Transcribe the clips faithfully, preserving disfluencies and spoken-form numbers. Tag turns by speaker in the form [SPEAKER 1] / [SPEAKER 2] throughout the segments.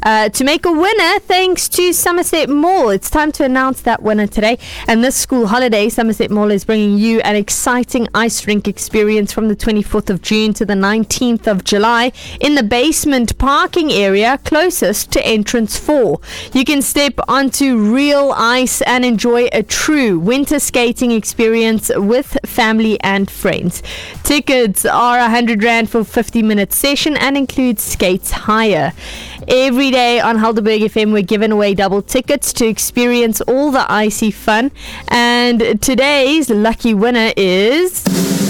[SPEAKER 1] uh, to make a winner thanks to Somerset Mall. It's time to announce that winner today. And this school holiday, Somerset Mall is bringing you an exciting ice rink experience from the twenty-fourth of June to the nineteenth of July in the basement parking area closest to entrance four. You can step onto real ice and enjoy a true winter skating experience with family and friends. Tickets are one hundred rand for fifty minute session and include skates hire. Every day on Helderberg F M we're giving away double tickets to experience all the icy fun, and today's lucky winner is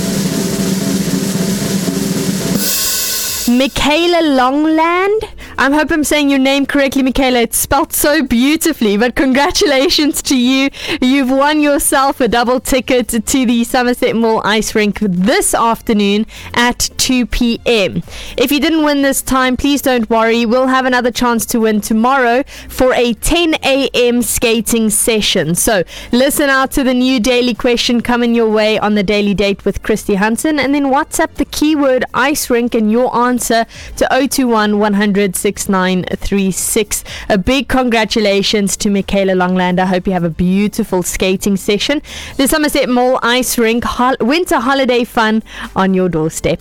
[SPEAKER 1] Michaela Longland. I hope I'm saying your name correctly, Michaela. It's spelled so beautifully, but congratulations to you. You've won yourself a double ticket to the Somerset Mall Ice Rink this afternoon at two p.m. If you didn't win this time, please don't worry. We'll have another chance to win tomorrow for a ten a.m. skating session. So listen out to the new daily question coming your way on the Daily Date with Christy Hansen, and then WhatsApp the keyword ice rink and your answer to zero two one, one hundred, six nine three six. A big congratulations to Michaela Longland. I hope you have a beautiful skating session. The Somerset Mall Ice Rink ho- winter holiday fun on your doorstep.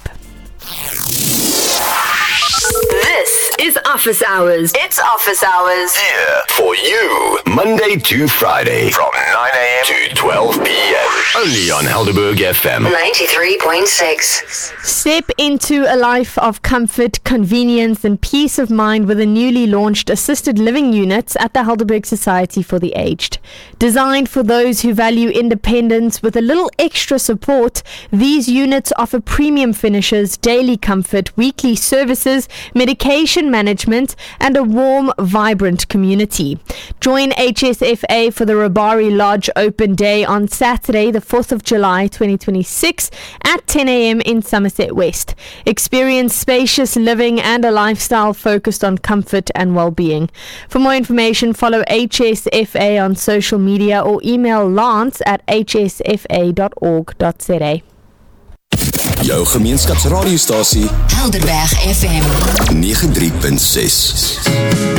[SPEAKER 2] This is Office Hours. It's Office Hours.
[SPEAKER 3] Here for you, Monday to Friday from nine a.m. to twelve p.m. Only on Helderberg F M
[SPEAKER 2] ninety-three point six.
[SPEAKER 1] Step into a life of comfort, convenience and peace of mind with the newly launched assisted living units at the Helderberg Society for the Aged. Designed for those who value independence with a little extra support, these units offer premium finishes, daily comfort, weekly services, medication management and a warm, vibrant community. Join H S F A for the Rabari Lodge Open Day on Saturday, the fourth of July twenty twenty-six at ten a.m. in Somerset West. Experience spacious living and a lifestyle focused on comfort and well-being. For more information, follow H S F A on social media or email lance at h s f a dot org dot z a.
[SPEAKER 4] Jou gemeenskapsradiostasie
[SPEAKER 2] Helderberg F M
[SPEAKER 4] ninety-three point six.